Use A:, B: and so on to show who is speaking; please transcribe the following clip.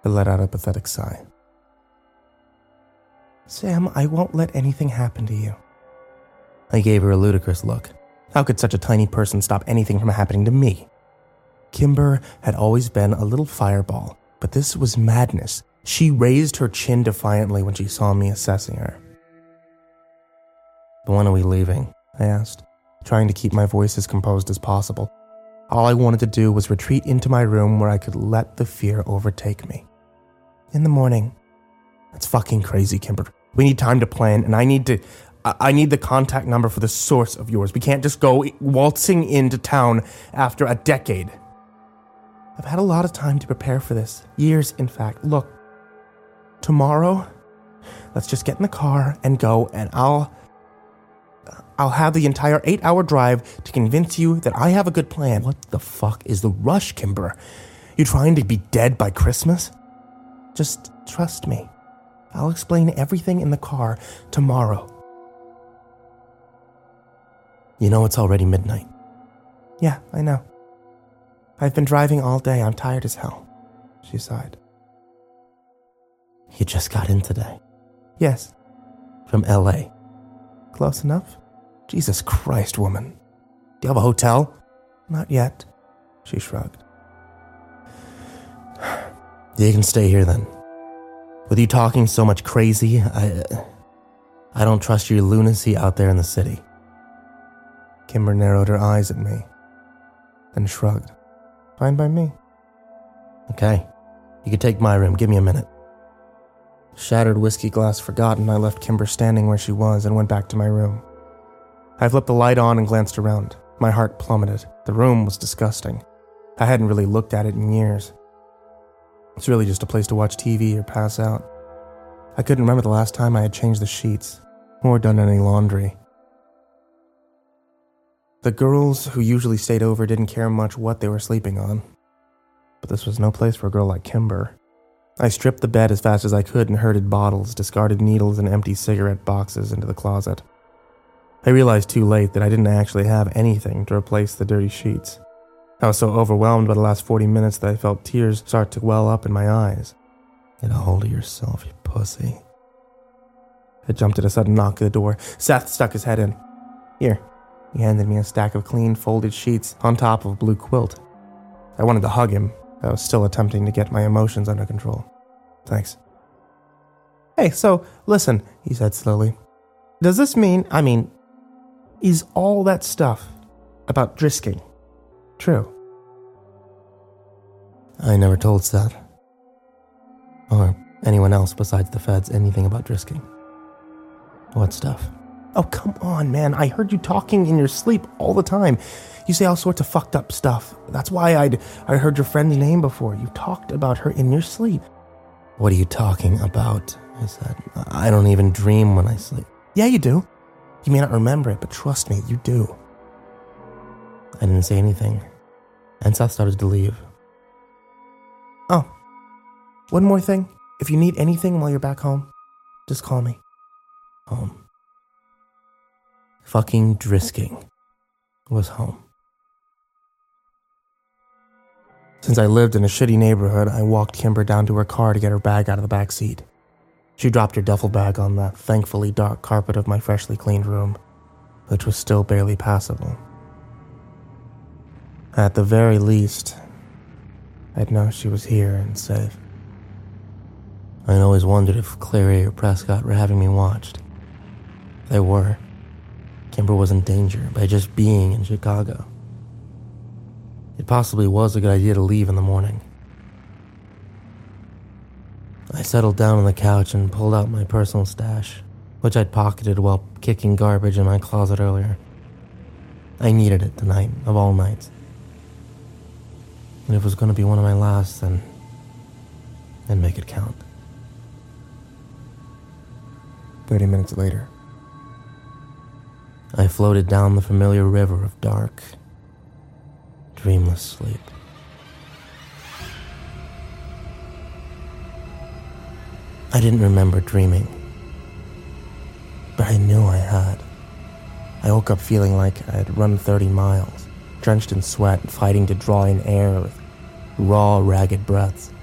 A: I let out a pathetic sigh. Sam, I won't let anything happen to you. I gave her a ludicrous look. How could such a tiny person stop anything from happening to me? Kimber had always been a little fireball, but this was madness. She raised her chin defiantly when she saw me assessing her. But when are we leaving? I asked, trying to keep my voice as composed as possible. All I wanted to do was retreat into my room where I could let the fear overtake me. In the morning. That's fucking crazy, Kimber. We need time to plan, and I need the contact number for the source of yours. We can't just go waltzing into town after a decade. I've had a lot of time to prepare for this. Years, in fact. Look, tomorrow, let's just get in the car and go, and I'll have the entire 8-hour drive to convince you that I have a good plan. What the fuck is the rush, Kimber? You trying to be dead by Christmas? Just trust me. I'll explain everything in the car tomorrow. You know it's already midnight. Yeah, I know. I've been driving all day. I'm tired as hell. She sighed. You just got in today? Yes. From L.A. Close enough? Jesus Christ, woman. Do you have a hotel? Not yet. She shrugged. You can stay here then. With you talking so much crazy, I don't trust your lunacy out there in the city. Kimber narrowed her eyes at me, then shrugged. Fine by me. Okay, you can take my room. Give me a minute. Shattered whiskey glass forgotten, I left Kimber standing where she was and went back to my room. I flipped the light on and glanced around. My heart plummeted. The room was disgusting. I hadn't really looked at it in years. It's really just a place to watch TV or pass out. I couldn't remember the last time I had changed the sheets or done any laundry. The girls who usually stayed over didn't care much what they were sleeping on. But this was no place for a girl like Kimber. I stripped the bed as fast as I could and herded bottles, discarded needles, and empty cigarette boxes into the closet. I realized too late that I didn't actually have anything to replace the dirty sheets. I was so overwhelmed by the last 40 minutes that I felt tears start to well up in my eyes. Get a hold of yourself, you pussy. I jumped at a sudden knock at the door. Seth stuck his head in. Here. He handed me a stack of clean, folded sheets on top of a blue quilt. I wanted to hug him. I was still attempting to get my emotions under control. Thanks. Hey, so, listen, he said slowly. Does this mean, is all that stuff about Drisking true? I never told Seth, or anyone else besides the feds, anything about Drisking. What stuff? Oh, come on, man. I heard you talking in your sleep all the time. You say all sorts of fucked up stuff. That's why I heard your friend's name before. You talked about her in your sleep. What are you talking about? I said. I don't even dream when I sleep. Yeah, you do. You may not remember it, but trust me, you do. I didn't say anything, and Seth started to leave. Oh, one more thing. If you need anything while you're back home, just call me. Home. Fucking Drisking was home. Since I lived in a shitty neighborhood, I walked Kimber down to her car to get her bag out of the back seat. She dropped her duffel bag on the thankfully dark carpet of my freshly cleaned room, which was still barely passable. At the very least, I'd know she was here and safe. I'd always wondered if Clary or Prescott were having me watched. They were. Kimber was in danger by just being in Chicago. It possibly was a good idea to leave in the morning. I settled down on the couch and pulled out my personal stash, which I'd pocketed while kicking garbage in my closet earlier. I needed it tonight, of all nights. And if it was going to be one of my last, then make it count. 30 minutes later, I floated down the familiar river of dark, dreamless sleep. I didn't remember dreaming, but I knew I had. I woke up feeling like I had run 30 miles, drenched in sweat, fighting to draw in air with raw, ragged breaths.